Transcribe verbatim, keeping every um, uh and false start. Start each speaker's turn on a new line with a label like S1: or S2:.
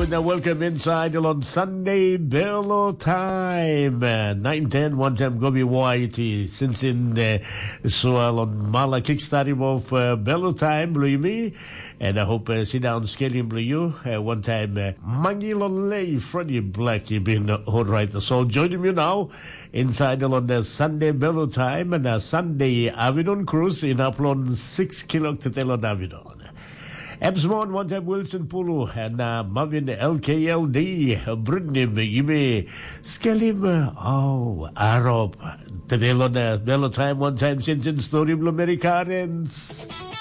S1: and uh, welcome inside on Sunday Bello Time. Uh, nine ten, one time Gobi Whitey. Since in uh, so on Mala kickstarting off uh, Bello Time, believe me. And I hope uh, sit down scaling blue you. Uh, one time uh, Mangilon Lay, Freddie Black, you've been uh, all right. So joining me now inside on the Sunday Bello Time and uh, Sunday Avidon Cruise in Uplon six kilo Tetelon Avidon. Ebsmon, one time Wilson Pulu, and uh, Marvin L K L D, Brittany Megime, Skelim, oh, Arab, Tetelon Bello Time, one time since in Story Blue Americans.